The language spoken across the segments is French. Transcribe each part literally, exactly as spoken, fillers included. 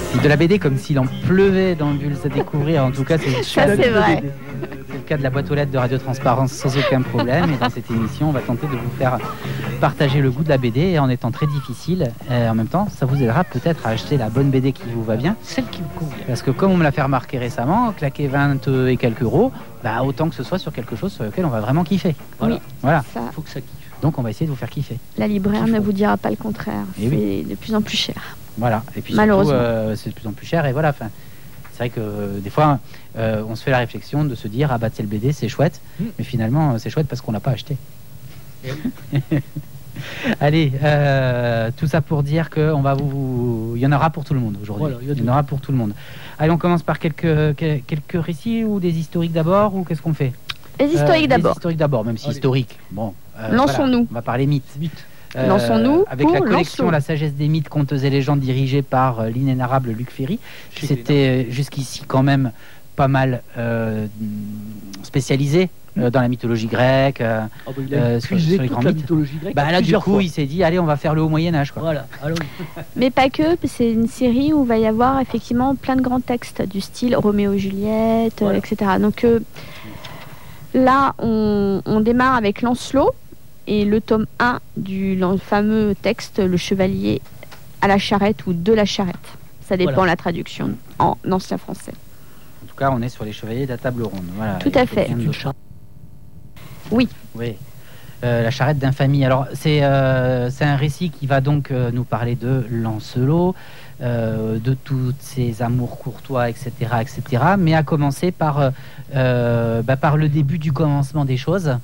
De la B D comme s'il en pleuvait dans le Bulles à découvrir. En tout cas, c'est, ça, c'est vrai. C'est le cas de la boîte aux lettres de Radio Transparence sans aucun problème. Et dans cette émission, on va tenter de vous faire partager le goût de la B D en étant très difficile. Et en même temps, ça vous aidera peut-être à acheter la bonne B D qui vous va bien. Celle qui vous convient. Parce que comme on me l'a fait remarquer récemment, claquer vingt et quelques euros, bah, autant que ce soit sur quelque chose sur lequel on va vraiment kiffer. Voilà. Oui, voilà. Ça. Il faut que ça kiffe. Donc on va essayer de vous faire kiffer. La libraire ne vous dira pas le contraire. Et c'est oui. de plus en plus cher. Voilà. Et puis malheureusement, surtout, euh, c'est de plus en plus cher. Et voilà. Fin, c'est vrai que euh, des fois, euh, on se fait la réflexion de se dire ah bah c'est le B D, c'est chouette. Mmh. Mais finalement, c'est chouette parce qu'on l'a pas acheté. Allez, euh, tout ça pour dire que on va vous, il y en aura pour tout le monde aujourd'hui. Voilà, il, y il y en aura pour tout le monde. Allez, on commence par quelques quelques récits ou des historiques d'abord ou qu'est-ce qu'on fait? Les historiques euh, d'abord. Les historiques d'abord, même si historique. Bon. Euh, Lançons-nous. Voilà, on va parler mythes. Mythes. Euh, Lançons-nous avec pour la collection Lancelot. La sagesse des mythes, contes et légendes dirigée par euh, l'inénarrable Luc Ferry. Chez C'était jusqu'ici quand même pas mal euh, spécialisé euh, dans la mythologie grecque, euh, oh bah, il a euh, sur, sur les grands mythes. Grecque, bah, là, du coup, fois. il s'est dit, allez, on va faire le haut Moyen-Âge. Voilà. Alors... Mais pas que, c'est une série où il va y avoir effectivement plein de grands textes du style Roméo et Juliette, voilà. euh, et cetera. Donc euh, là, on, on démarre avec Lancelot et le tome un du fameux texte Le Chevalier à la charrette ou de la charrette. Ça dépend voilà. la traduction en ancien français. En tout cas, on est sur les chevaliers de la table ronde. Voilà, tout à fait. Oui. Oui. Euh, la charrette d'infamie. Alors, c'est euh, c'est un récit qui va donc euh, nous parler de Lancelot, euh, de toutes ses amours courtois, et cetera, et cetera. Mais à commencer par, euh, bah, par le début du commencement des choses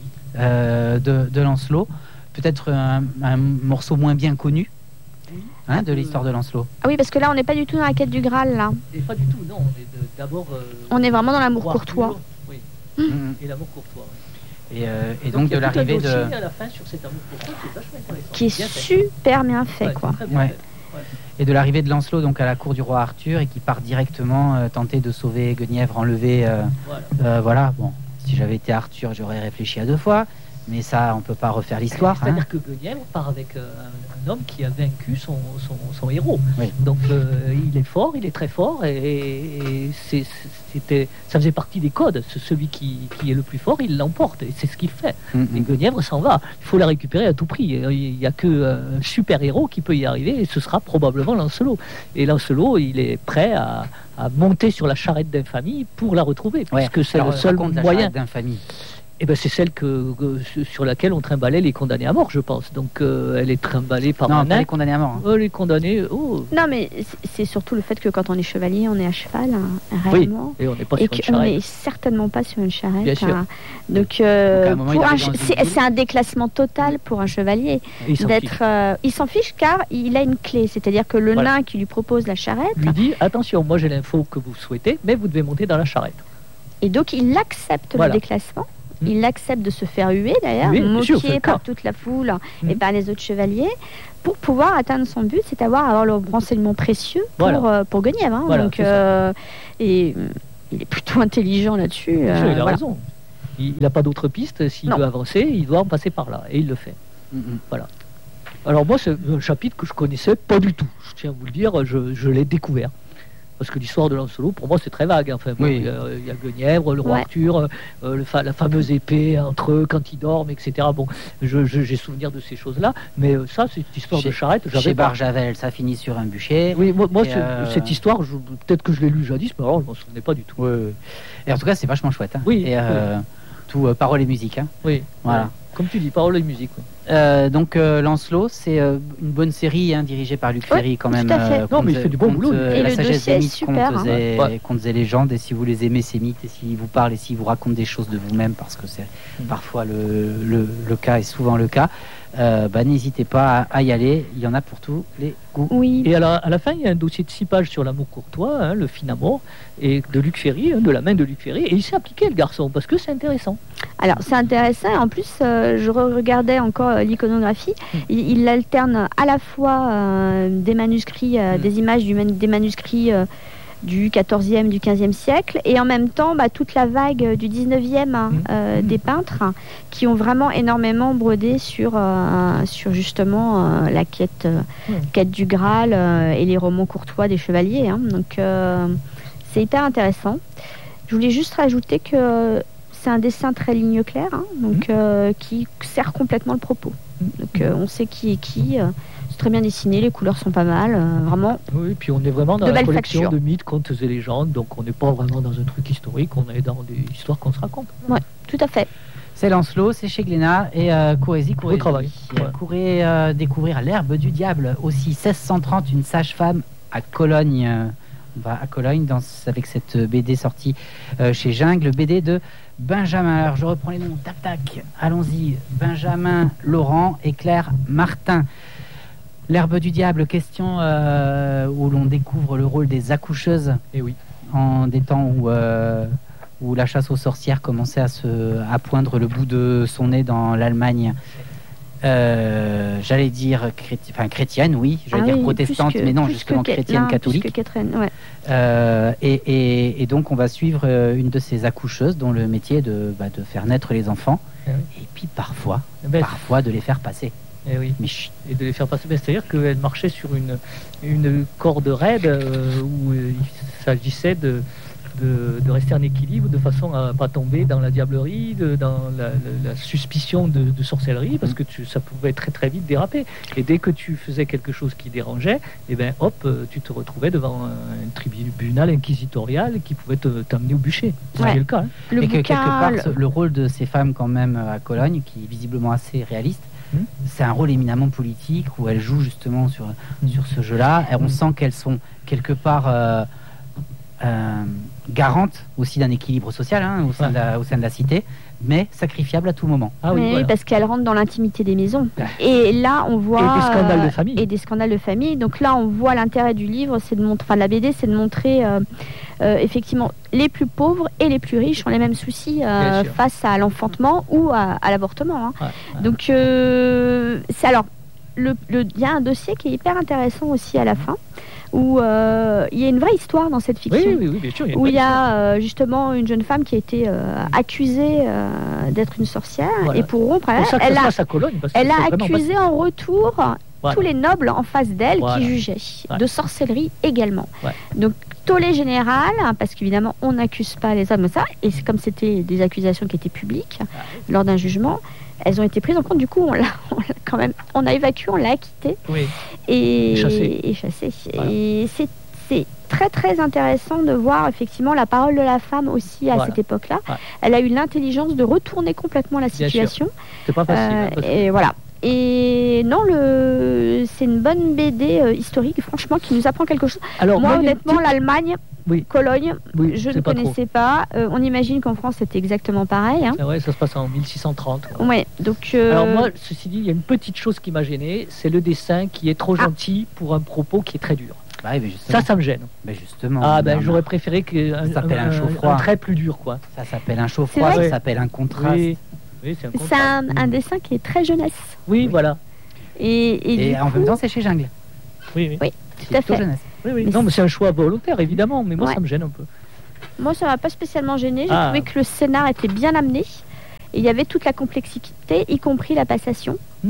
euh, de, de Lancelot. Peut-être un, un morceau moins bien connu. Hein, de l'histoire de Lancelot. Ah oui, parce que là, on n'est pas du tout dans la quête du Graal, là. Et pas du tout, non. On est de, d'abord. Euh, on est vraiment dans l'amour courtois. Oui. Mmh. Et l'amour courtois. Oui. Et, euh, et donc, donc de l'arrivée de. à la fin sur cet amour courtois qui est vachement intéressant. Qui est bien super fait. bien fait, ouais, quoi. Bien ouais. fait. Ouais. Et de l'arrivée de Lancelot donc à la cour du roi Arthur et qui part directement euh, tenter de sauver Guenièvre enlevé. Euh, voilà. Euh, voilà. Bon, si j'avais été Arthur, j'aurais réfléchi à deux fois. Mais ça, on ne peut pas refaire l'histoire. C'est-à-dire hein. que Guenièvre part avec euh, un homme qui a vaincu son, son, son héros. Oui. Donc euh, il est fort, il est très fort, et, et c'est, c'était, ça faisait partie des codes. Celui qui, qui est le plus fort, il l'emporte, et c'est ce qu'il fait. Mm-hmm. Et Guenièvre s'en va. Il faut la récupérer à tout prix. Il n'y a qu'un super-héros qui peut y arriver, et ce sera probablement Lancelot. Et Lancelot, il est prêt à, à monter sur la charrette d'infamie pour la retrouver, ouais. puisque c'est Alors, le seul moyen d'infamie. Eh ben, c'est celle que, que, sur laquelle on trimballait les condamnés à mort, je pense. Donc, euh, elle est trimballée par non, un pas les condamnés à mort. Hein. Oh, les condamnés, oh. Non, mais c'est surtout le fait que quand on est chevalier, on est à cheval, hein, réellement. Oui, et on n'est pas et sur une charrette. Et qu'on n'est certainement pas sur une charrette. Bien sûr. Hein. Donc, euh, Donc un c'est un déclassement total pour un chevalier. Il s'en d'être, euh, il s'en fiche car il a une clé. C'est-à-dire que le voilà. nain qui lui propose la charrette... lui dit, attention, moi j'ai l'info que vous souhaitez, mais vous devez monter dans la charrette. Et donc, il accepte voilà. le déclassement. Il accepte de se faire huer d'ailleurs, oui, moqué sûr, par toute la foule mmh. et par les autres chevaliers, pour pouvoir atteindre son but, c'est avoir, avoir le renseignement précieux pour, voilà. euh, pour Guenièvre. Hein. Voilà, Donc, euh, et il est plutôt intelligent là-dessus. Euh, sûr, il a voilà. raison. Il n'a pas d'autre piste. S'il non. veut avancer, il doit en passer par là. Et il le fait. Mmh. Voilà. Alors moi, c'est un chapitre que je connaissais pas du tout. Je tiens à vous le dire, je, je l'ai découvert. Parce que l'histoire de Lancelot, pour moi, c'est très vague. Enfin, bon, oui. il, y a, il y a Guenièvre, le roi ouais. Arthur, euh, le fa la fameuse épée entre eux quand ils dorment, et cetera. Bon, je, je, j'ai souvenir de ces choses-là, mais euh, ça, cette histoire chez, de charrette, j'avais chez pas. Barjavel, ça finit sur un bûcher. Oui, moi, moi euh... cette histoire, je, peut-être que je l'ai lu jadis, mais alors je m'en souvenais pas du tout. Oui, oui. Et en tout cas, c'est vachement chouette. Hein. Oui. Et euh, oui. tout euh, paroles et musique. Hein. Oui. Voilà. Oui. Comme tu dis, paroles et musique. Oui. Euh, donc euh, Lancelot, c'est euh, une bonne série hein, dirigée par Luc Ferry oui, quand même. Tout à fait. Euh, non, mais il fait du bon boulot. Euh, et la le sagesse des mythes, super, contes, hein. et, ouais. contes et légendes. Et si vous les aimez ces mythes, et s'ils vous parlent, et s'ils vous racontent des choses de vous-même, parce que c'est mmh. parfois le, le, le cas et souvent le cas, euh, bah, n'hésitez pas à, à y aller. Il y en a pour tous les goûts. Oui. Et à la, à la fin, il y a un dossier de six pages sur l'amour courtois, hein, le fin amour, et de Luc Ferry, hein, de la main de Luc Ferry. Et il s'est appliqué le garçon parce que c'est intéressant. Alors c'est intéressant. Et en plus, euh, je regardais encore euh, l'iconographie. Mmh. Il, il alterne à la fois euh, des manuscrits, euh, mmh. des images du man des manuscrits euh, du quatorzième, du quinzième siècle, et en même temps bah, toute la vague du dix-neuvième euh, mmh. des peintres qui ont vraiment énormément brodé sur, euh, sur justement euh, la quête, euh, mmh. quête du Graal euh, et les romans courtois des chevaliers. Hein. Donc euh, c'est hyper intéressant. Je voulais juste rajouter que c'est un dessin très ligne claire, hein, donc, mmh. euh, qui sert complètement le propos. Donc euh, on sait qui est qui. Euh, c'est très bien dessiné, les couleurs sont pas mal, euh, vraiment. Oui, puis on est vraiment dans de la collection facture. de mythes, contes et légendes, donc on n'est pas vraiment dans un truc historique, on est dans des histoires qu'on se raconte. Oui, tout à fait. C'est Lancelot, c'est chez Glénat et euh, courez-y, courez-y. travail. Ouais. Courez euh, découvrir l'herbe du diable, aussi seize cent trente, une sage-femme à Cologne. Euh, on va à Cologne dans, avec cette B D sortie euh, chez Jungle, B D de Benjamin. Alors je reprends les noms, tac tac, allons-y. Benjamin Laurent et Claire Martin. L'herbe du diable, question euh, où l'on découvre le rôle des accoucheuses. Et oui. En des temps où, euh, où la chasse aux sorcières commençait à, se, à poindre le bout de son nez dans l'Allemagne. Euh, j'allais dire chréti... enfin, chrétienne, oui, j'allais ah dire oui, protestante, que, mais non, justement que, chrétienne, non, catholique. Catherine, ouais. euh, et, et, et donc on va suivre une de ces accoucheuses dont le métier est de, bah, de faire naître les enfants, ah oui. et puis parfois, ben, parfois de les faire passer. Et, oui. Mais et de les faire passer. Ben, c'est-à-dire qu'elle marchait sur une, une corde raide euh, où il s'agissait de, de, de rester en équilibre de façon à ne pas tomber dans la diablerie, de, dans la, la, la suspicion de, de sorcellerie, parce que tu, ça pouvait très très vite déraper. Et dès que tu faisais quelque chose qui dérangeait, et ben, hop, tu te retrouvais devant un, un tribunal inquisitorial qui pouvait te, t'amener au bûcher. C'est ouais. le cas. Hein. Le et que quelque part, le rôle de ces femmes quand même à Cologne, qui est visiblement assez réaliste, c'est un rôle éminemment politique où elles jouent justement sur, sur ce jeu-là. Et on sent qu'elles sont quelque part euh, euh, garantes aussi d'un équilibre social hein, au, sein de la, au sein de la cité, mais sacrifiables à tout moment. Ah oui, oui voilà. Parce qu'elles rentrent dans l'intimité des maisons. Et là, on voit... Et des scandales de famille. Et des scandales de famille. Donc là, on voit l'intérêt du livre, c'est de montrer, enfin de la B D, c'est de montrer euh, euh, effectivement les plus pauvres et les plus riches ont les mêmes soucis euh, face à l'enfantement ou à, à l'avortement. Hein. Ouais, ouais. Donc, euh, c'est alors, il y a un dossier qui est hyper intéressant aussi à la fin, où euh, il y a une vraie histoire dans cette fiction, oui, oui, oui, bien sûr, il y a où il y a euh, justement une jeune femme qui a été euh, accusée euh, d'être une sorcière, voilà. Et pour rompre, elle, pour elle, a, à Cologne, parce elle a accusé en retour voilà. tous les nobles en face d'elle voilà. qui jugeaient ouais. de sorcellerie également. Ouais. Donc tollé général, hein, parce qu'évidemment on n'accuse pas les hommes de ça, et c'est comme c'était des accusations qui étaient publiques ah, oui. lors d'un jugement. Elles ont été prises en compte, du coup on l'a, on l'a quand même, on a évacué, on l'a acquitté oui. et chassé. Et, chassé. Voilà. Et c'est, c'est très très intéressant de voir effectivement la parole de la femme aussi à voilà. cette époque-là. Ouais. Elle a eu l'intelligence de retourner complètement la situation. C'est pas facile. Euh, hein, parce... Et voilà. Et non, le... c'est une bonne B D euh, historique, franchement, qui nous apprend quelque chose. Alors, moi, moi honnêtement, petite... l'Allemagne, oui. Cologne, oui, je ne connaissais pas. pas. Euh, on imagine qu'en France, c'était exactement pareil. Hein. Ah ouais, ça se passe en mille six cent trente. Ouais, ouais donc. Euh... Alors moi, ceci dit, il y a une petite chose qui m'a gêné, c'est le dessin qui est trop ah. gentil pour un propos qui est très dur. Bah oui, ça, ça me gêne. Mais justement. Ah ben, j'aurais préféré qu'un ça s'appelle un, un chaud-froid. Un trait plus dur, quoi. Ça s'appelle un chaud-froid. Ça s'appelle un contraste. Oui, oui c'est un contraste. C'est un, un dessin qui est très jeunesse. Oui, oui. voilà. Et, et, et en coup... même temps, c'est chez Jungle. Oui, oui. Oui, tout à fait. Jeunesse. Oui, oui. Mais non, mais c'est un choix volontaire, évidemment, mais moi, ouais. ça me gêne un peu. Moi, ça m'a pas spécialement gêné. J'ai ah. trouvé que le scénar était bien amené. Et il y avait toute la complexité, y compris la passation mmh.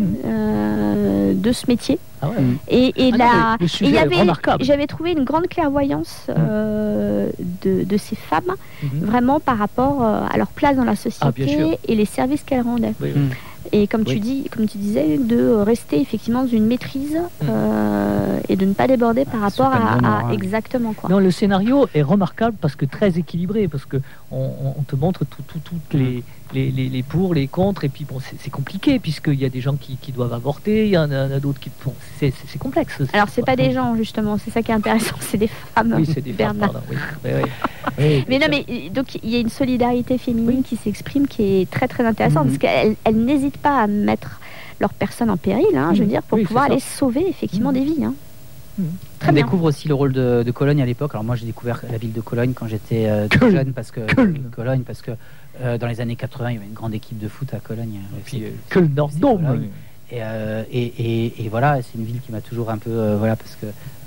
euh, de ce métier. Ah ouais. Et, et ah la, non, le sujet et y avait, est remarquable. J'avais trouvé une grande clairvoyance euh, de, de ces femmes, mmh. vraiment par rapport euh, à leur place dans la société ah, et les services qu'elles rendaient. Oui, oui. Et comme, oui. tu dis, comme tu disais, de rester effectivement dans une maîtrise mmh. euh, et de ne pas déborder par rapport à, à exactement quoi. Non, le scénario est remarquable parce que très équilibré, parce que on, on te montre tout, tout, toutes les, les, les, les pour, les contre, et puis bon, c'est, c'est compliqué puisqu'il y a des gens qui, qui doivent avorter, il y en a, a d'autres qui bon, c'est, c'est, c'est complexe. C'est Alors c'est pas des gens justement, c'est ça qui est intéressant, c'est des femmes. Oui, c'est des femmes. Pardon, oui. Oui, oui. Oui, mais non, mais donc il y a une solidarité féminine oui. qui s'exprime, qui est très très intéressante, mmh. parce qu'elles elles n'hésitent pas à mettre leur personne en péril, hein, mmh. je veux dire, pour oui, pouvoir aller sauver effectivement mmh. des vies. Hein. Mmh. Très On bien. découvre aussi le rôle de, de Cologne à l'époque. Alors moi j'ai découvert la ville de Cologne quand j'étais euh, jeune, parce que Köln. Cologne, parce que euh, dans les années quatre-vingts il y avait une grande équipe de foot à Cologne. Et puis euh, Köln Nord Dome. Et, euh, et, et, et voilà, c'est une ville qui m'a toujours un peu euh, voilà, parce que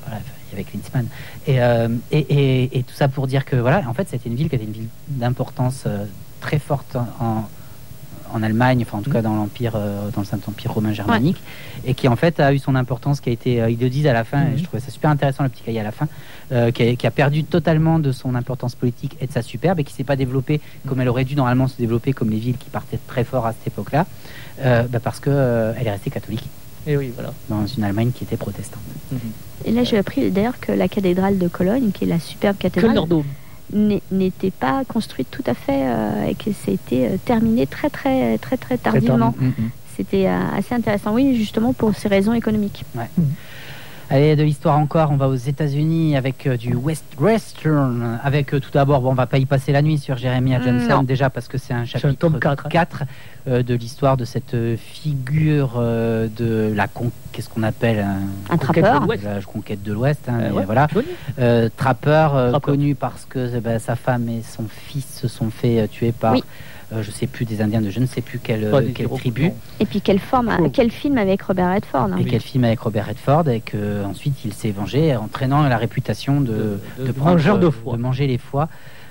voilà, il y avait Clint Eastwood. Et, euh, et, et, et tout ça pour dire que voilà, en fait, c'était une ville qui était une ville d'importance euh, très forte en, en Allemagne, enfin en tout mmh. cas dans l'empire, euh, dans le Saint-Empire romain germanique, ouais. et qui en fait a eu son importance, qui a été, euh, ils le disent à la fin, mmh. et je trouvais ça super intéressant le petit cahier à la fin, euh, qui, a, qui a perdu totalement de son importance politique et de sa superbe, et qui s'est pas développée comme elle aurait dû normalement se développer, comme les villes qui partaient très fort à cette époque-là, euh, bah parce que euh, elle est restée catholique. Et oui, voilà. Dans une Allemagne qui était protestante. Mmh. Et là, j'ai appris d'ailleurs que la cathédrale de Cologne, qui est la superbe cathédrale, n'était pas construite tout à fait euh, et que c'était euh, terminé très très très très tardivement. Très tard. C'était euh, assez intéressant, oui, justement pour ces raisons économiques. Ouais. Mmh. Allez, de l'histoire encore, on va aux États-Unis avec euh, du West Western, avec euh, tout d'abord, bon, on va pas y passer la nuit sur Jeremiah Johnson, mmh, déjà parce que c'est un chapitre un quatre, quatre euh, de l'histoire de cette euh, figure euh, de la con... qu'est-ce qu'on appelle un, un trappeur, la conquête de l'Ouest, hein, euh, ouais, voilà, euh, trappeur, euh, trappeur connu parce que bah, sa femme et son fils se sont fait euh, tuer par. Oui. Euh, je sais plus, des Indiens de je ne sais plus quelle, euh, quelle tribu. Et puis quel, forme, oh. quel film avec Robert Redford. Hein. Et oui. quel film avec Robert Redford, et qu'ensuite il s'est vengé, entraînant la réputation de, de, de, de, prendre, de, de, foie. de manger les foies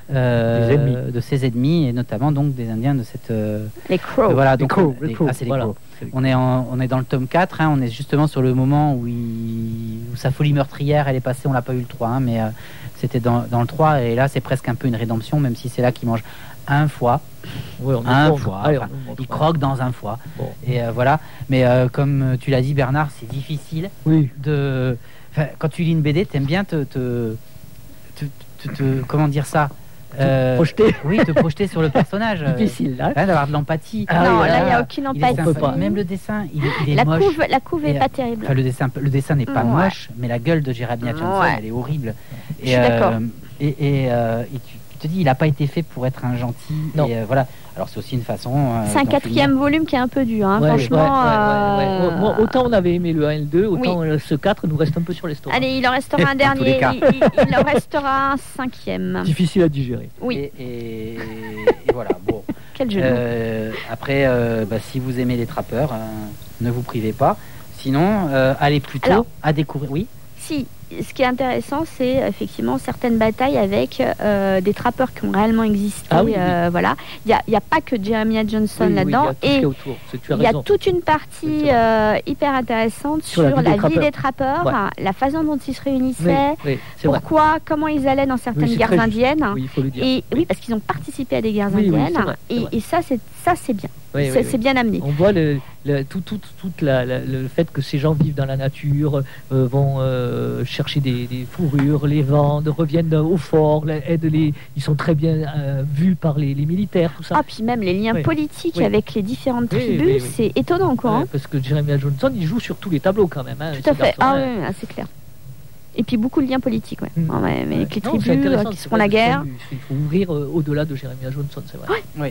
euh, de ses ennemis, et notamment donc des Indiens de cette... Euh, les Crows. Voilà, donc, les Crows. Les, les Crows. Ah, c'est les voilà. Crows. On est, en, on est dans le tome quatre, hein, on est justement sur le moment où, il, où sa folie meurtrière, elle est passée, on l'a pas eu le trois, hein, mais euh, c'était dans, dans le trois, et là c'est presque un peu une rédemption, même si c'est là qu'il mange un foie. Oui, on un bon, foie, allez, enfin, on il croque dans un foie, bon. et euh, voilà, mais euh, comme tu l'as dit Bernard, c'est difficile oui. de... Enfin, quand tu lis une B D, t'aimes bien te, te, te, te, te comment dire ça, euh, projeter. Oui, te projeter sur le personnage. Difficile, là. Hein, d'avoir de l'empathie. Ah, non, oui, là, il n'y a aucune empathie. Est même le dessin, il est, il est la moche. Couve, la couve n'est pas terrible. Enfin, le dessin, le dessin n'est pas ouais. moche, mais la gueule de Jeremiah Johnson, ouais. elle est horrible. Je suis euh, d'accord. Et, et, euh, et tu, tu te dis, il n'a pas été fait pour être un gentil. Non. Et euh, voilà. Alors c'est aussi une façon. Euh, c'est un quatrième finir. volume qui est un peu dur, hein, ouais, franchement. Ouais, ouais, ouais, ouais. Euh... Bon, autant on avait aimé le un et le deux, autant oui. ce quatre nous reste un peu sur l'estomac. Allez, il en restera un dernier. Il, il, il en restera un cinquième. Difficile à digérer. Oui. Et, et, et voilà. Bon. Quel jeu. Euh, après, euh, bah, si vous aimez les trappeurs, euh, ne vous privez pas. Sinon, euh, allez plutôt Alors, à découvrir. Oui. Si. Ce qui est intéressant, c'est effectivement certaines batailles avec euh, des trappeurs qui ont réellement existé. Ah oui, euh, oui. Voilà. Il n'y a, a pas que Jeremiah Johnson oui, là-dedans. Oui, et il y a toute une partie euh, hyper intéressante sur, sur la, vie, la des vie des trappeurs, ouais. hein, la façon dont ils se réunissaient, oui, oui, pourquoi, vrai. comment ils allaient dans certaines oui, guerres indiennes. Oui, il faut le dire. Et, oui, parce qu'ils ont participé à des guerres oui, indiennes. Oui, vrai, et, et ça, c'est ça, c'est bien. Oui, c'est oui, oui. bien amené. On voit le, le, tout, tout, tout la, la, le fait que ces gens vivent dans la nature, euh, vont euh, chercher des, des fourrures, les vendent, reviennent au fort, aident les, ils sont très bien euh, vus par les, les militaires, tout ça. Ah, puis même les liens oui. politiques oui. avec les différentes oui, tribus, oui, oui. c'est étonnant, quoi. Ouais, hein. Parce que Jeremiah Johnson, il joue sur tous les tableaux quand même. Hein, tout à fait. Ah oui, c'est clair. Et puis beaucoup de liens politiques, ouais. Mmh. ouais mais avec les non, tribus euh, qui se font la guerre. Il faut ouvrir euh, au-delà de Jeremiah Johnson, c'est vrai. Ouais. Oui.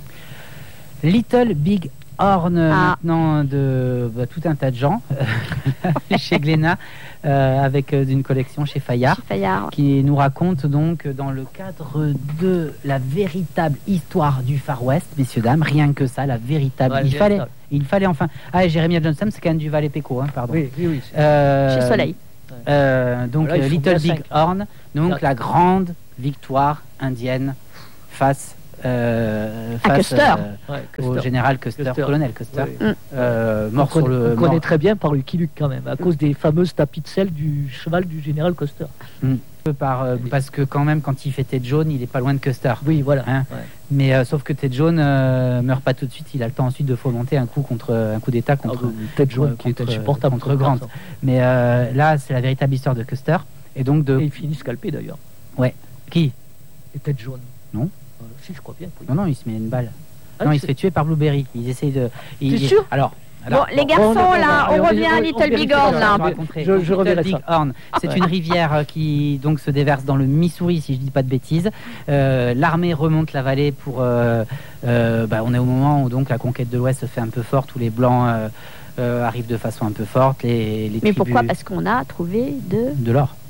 Little Big Horn, ah. maintenant de bah, tout un tas de gens chez Glénat, euh, avec euh, une collection chez Fayard, chez Fayard, qui nous raconte donc dans le cadre de la véritable histoire du Far West, messieurs dames, rien que ça, la véritable. Ouais, il fallait, il fallait enfin. Ah, et Jeremiah Johnson, c'est quand même du Valet Péco, hein, pardon. Oui, oui, oui. Euh, chez Soleil. Euh, donc voilà, Little Big Horn, donc D'accord. la grande victoire indienne face. Euh, à Custer. Euh, ouais, au Custer. général Custer, Custer. colonel Custer, oui. euh, mort on sur le. On connaît mort. très bien par Lucky Luke quand même, à cause des fameuses tapis de sel du cheval du général Custer. Mm. Par, euh, parce que quand même, quand il fait Ted Jaune, il est pas loin de Custer. Oui, voilà. Hein ouais. Mais euh, sauf que Ted Jaune euh, meurt pas tout de suite. Il a le temps ensuite de fomenter un coup contre un coup d'État contre ah, Ted Jaune euh, qui contre, est insupportable contre Grant. Mais euh, là, c'est la véritable histoire de Custer. Et donc de. Et il finit scalpé d'ailleurs. Ouais. Qui? Et Ted Jaune. Non. Euh, si, je crois bien. Oui. Non, non, il se met une balle. Ah, non, il se fait tuer par Blueberry. Ils essayent de. T'es sûr? Alors. Alors, bon, les garçons, bon, là, on, on, on revient à Little Big Horn, là. Je, je Little Big Horn, c'est ouais. une rivière qui donc se déverse dans le Missouri, si je dis pas de bêtises. Euh, L'armée remonte la vallée pour. Euh, euh, bah, on est au moment où donc la conquête de l'Ouest se fait un peu forte, où les blancs euh, euh, arrivent de façon un peu forte. Les, les Mais tribus... pourquoi? Parce qu'on a trouvé de. De l'or.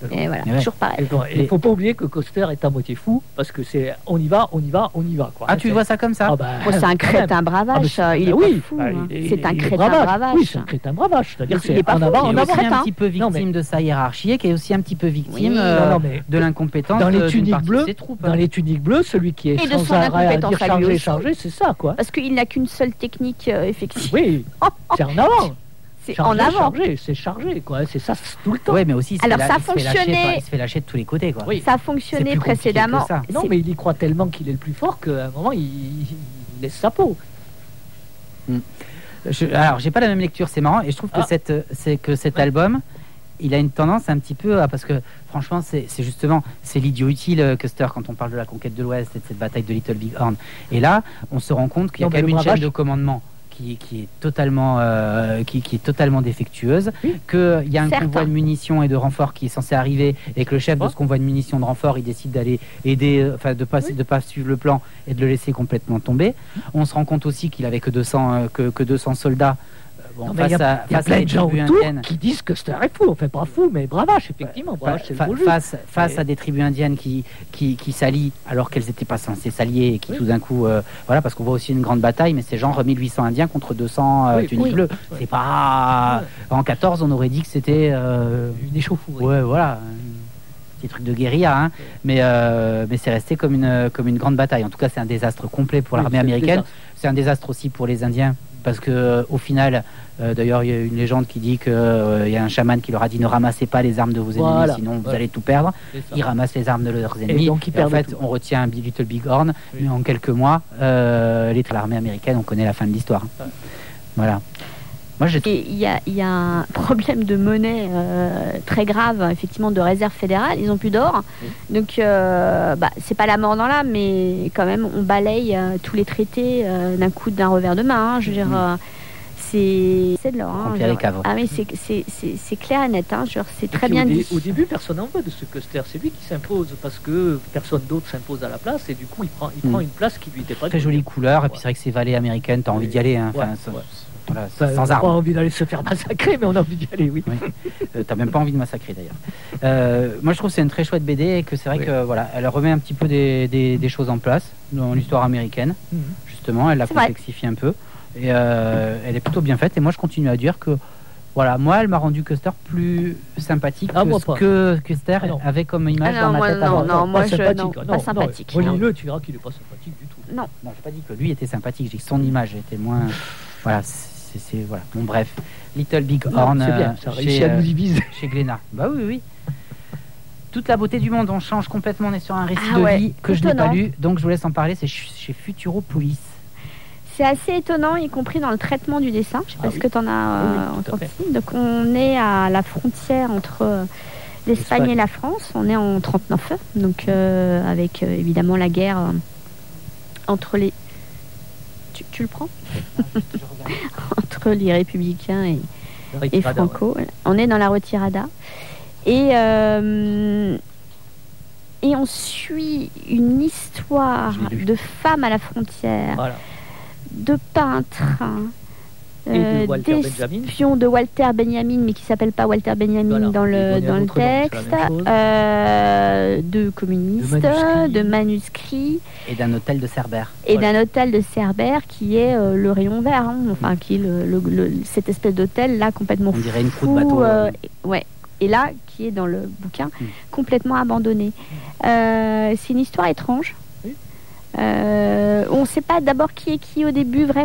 Et voilà, ouais. toujours pareil. Il ne faut pas oublier que Coster est à moitié fou, parce que c'est on y va, on y va, on y va. Quoi. Ah, tu c'est... vois ça comme ça? Ah bah, oh, c'est un crétin bravache, ah, il est oui, pas fou. bah, Hein. il est, C'est un il est crétin bravache. bravache. Oui, c'est un crétin bravache. C'est-à-dire Il est c'est pas en fou, avant, il en est avant. aussi un crétin. petit peu victime Non, mais... de sa hiérarchie et qui est aussi un petit peu victime Oui. euh, non, non, mais de l'incompétence dans les d'une tuniques partie de bleues, ses troupes. dans les tuniques bleues, celui qui est Et de sans son arrêt à dire incompétence à lui changer, aussi. changer, c'est ça, quoi. Parce qu'il n'a qu'une seule technique, euh, effectivement. Oui, c'est en avant. C'est Chargé, en avant. chargé, c'est chargé, quoi. C'est ça c'est tout le temps. Oui, mais aussi, il se Alors, fait ça la- il se fait lâcher fonctionnait- par- il se fait lâcher de tous les côtés, quoi. Oui. Ça a C'est fonctionné plus compliqué précédemment. que ça. Non, C'est- mais il y croit tellement qu'il est le plus fort qu'à un moment, il, il laisse sa peau. Je, alors, j'ai pas la même lecture, c'est marrant, et je trouve que, Ah. cette, c'est que cet Ouais. album, il a une tendance un petit peu à, parce que franchement, c'est c'est justement, c'est l'idiot utile, euh, Custer, quand on parle de la conquête de l'Ouest et de cette bataille de Little Big Horn. Et là, on se rend compte qu'il y a Non, quand mais même le une chaîne bravage- de commandement qui, qui est totalement, euh, qui, qui est totalement défectueuse, Oui. qu'il y a un Certes. convoi de munitions et de renforts qui est censé arriver, et que le chef de Ouais. ce convoi de munitions de renforts, il décide d'aller aider, euh, enfin de pas, Oui. de pas suivre le plan et de le laisser complètement tomber. On se rend compte aussi qu'il avait que deux cents, euh, que, que deux cents soldats. Bon, Non, mais il y face a, à, il y a face à plein des de gens tribus autour indiennes, qui disent que Custer est fou. Enfin, pas fou, mais bravache, effectivement. Bravache, c'est le fa- beau jeu. face, face Et- à des tribus indiennes qui, qui, qui s'allient alors qu'elles n'étaient pas censées s'allier et qui Oui. tout d'un coup, euh, voilà, parce qu'on voit aussi une grande bataille, mais c'est genre mille huit cents indiens contre deux cents euh, Oui, tuniques oui. bleues. Ouais. C'est pas. En quatorze, on aurait dit que c'était. euh, Une échauffourée. Ouais, voilà. Un petit truc de guérilla, hein. mais, euh, mais c'est resté comme une, comme une grande bataille. En tout cas, c'est un désastre complet pour Oui, l'armée c'est le américaine. désastre. C'est un désastre aussi pour les Indiens, parce que euh, au final, euh, d'ailleurs, il y a une légende qui dit qu'il y a un chaman qui leur a dit ne ramassez pas les armes de vos ennemis, Voilà. sinon vous Voilà. allez tout perdre. C'est ça. Ils ramassent les armes de leurs ennemis. donc, ils Et en perdent fait, tout. on retient un Little Big Horn, Oui. mais en quelques mois, euh, les l'armée américaine, on connaît la fin de l'histoire. Ouais. Voilà. Moi, j'ai Et il y a, il y a un problème de monnaie euh, très grave, effectivement, de réserve fédérale. Ils ont plus d'or. Oui. Donc, euh, bah, c'est pas la mort dans l'âme, mais quand même, on balaye euh, tous les traités euh, d'un coup, d'un revers de main. hein. Je veux dire, Mhm. euh, c'est c'est de l'or. hein. Remplir Je veux les dire, caves. Ah, mais c'est- c'est c'est- c'est clair et net. hein. Je veux dire, C'est Et très puis, bien au, dé- dit. au début, personne n'en veut de ce Custer. C'est lui qui s'impose parce que personne d'autre s'impose à la place et du coup, il prend, il Mm. prend une place qui lui était pas très due. jolie couleur, et puis Ouais. c'est vrai que c'est vallée américaine, t'as envie Oui. d'y aller. Hein. Enfin, Ouais, ça- ouais. voilà, Enfin, sans on n'a pas armes. envie d'aller se faire massacrer, mais on a envie d'y aller, oui. Oui. Euh, T'as même pas envie de massacrer d'ailleurs. Euh, moi je trouve que c'est une très chouette B D et que c'est vrai Oui. que voilà, elle remet un petit peu des, des- des choses en place dans l'histoire américaine, Mhm. justement, elle la C'est vrai. complexifie un peu et euh, elle est plutôt bien faite. Et moi je continue à dire que voilà, moi elle m'a rendu Custer plus sympathique Ah, que moi ce pas. que Custer Ah, non. avait comme image Ah, dans non, ma moi, tête non, avant. non. moi, pas je- sympathique. non, Ah, pas sympathique, Non, non. relis-le, tu verras qu'il n'est pas sympathique du tout. Non. Non, j'ai pas dit que lui était sympathique, j'ai dit que son image était moins. Voilà, c'est c'est- voilà. Bon bref, Little Big Non, Horn c'est bien, euh, ça a chez, réussi à euh, nous diviser. chez Glénat. Bah oui, oui. Toute la beauté du monde, on change complètement, on est sur un récit Ah de ouais, vie que je n'ai étonnant. pas lu, donc je vous laisse en parler, c'est ch- chez Futuropolis. C'est assez étonnant, y compris dans le traitement du dessin. Je sais pas Ah ce oui. que tu en as Oui, oui, euh, tout à fait. entendu. Donc, on est à la frontière entre euh, l'Espagne L'Espagne. et la France. On est en trente-neuf, donc euh, avec euh, évidemment la guerre euh, entre les. Tu, tu le prends Entre les républicains et, et Franco. On est dans la retirada. Et, euh, et on suit une histoire Je l'ai lu. de femmes à la frontière, Voilà. de peintres, Et de euh, Walter Benjamin. d'espions de Walter Benjamin, mais qui s'appelle pas Walter Benjamin Voilà. dans Il le, donnait un dans le autre nom, c'est la texte, même chose. euh, de communistes, De manuscrits. de manuscrits, Et d'un hôtel de Cerbère. et Voilà. d'un hôtel de Cerbère qui est euh, le rayon vert, hein, enfin qui est le, le- le- cette espèce d'hôtel là complètement On dirait une fou, proue de bateau. euh, et- ouais. Et là, qui est dans le bouquin, Mm. complètement abandonné. Euh, c'est une histoire étrange. Oui. Euh, on ne sait pas d'abord qui est qui au début, vraiment.